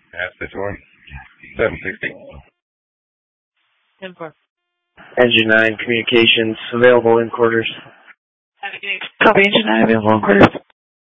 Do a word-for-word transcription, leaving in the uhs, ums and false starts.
Pass this one. seven sixty. ten four. Engine nine, communications, available in quarters. Copy, Engine nine, available in quarters.